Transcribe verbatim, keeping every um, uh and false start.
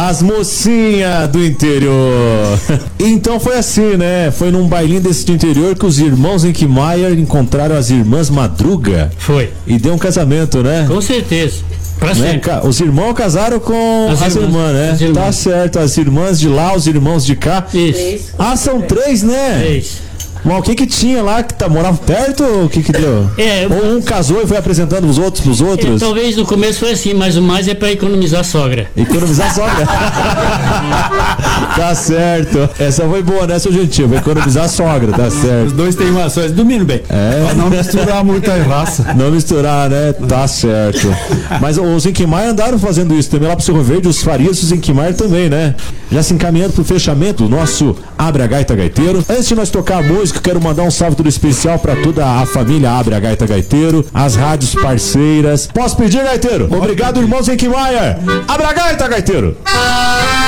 As mocinhas do interior. Então foi assim, né? Foi num bailinho desse do interior que os irmãos Enkmeier encontraram as irmãs Madruga. Foi. E deu um casamento, né? Com certeza. Pra Né? sempre. Ca- Os irmãos casaram com as, As irmãs, irmãs, né? as irmãs. Tá certo, as irmãs de lá, os irmãos de cá. Isso. Ah, são três, né? Três. Mas o que que tinha lá que tá, morava perto ou o que que deu? É, Ou um casou e foi apresentando os outros pros É, outros? talvez no começo foi assim, mas o mais é pra economizar a sogra. Economizar sogra. Tá certo. Essa foi boa, né, seu Gentil? Vai economizar sogra, tá Os certo. dois têm maçãs, dormindo bem. É. Pra não misturar muita raça. Não misturar, né? Tá certo. Mas os Enkmeier andaram fazendo isso também lá pro Cerro Verde, os Farias e os Enkmeier também, né? Já se encaminhando pro fechamento do nosso Abre a Gaita Gaiteiro. Antes de nós tocar a música, quero mandar um salve todo especial pra toda a família Abre a Gaita Gaiteiro, as rádios parceiras. Posso pedir, Gaiteiro? Obrigado, irmãos Enkmeier. Abre a Gaita Gaiteiro.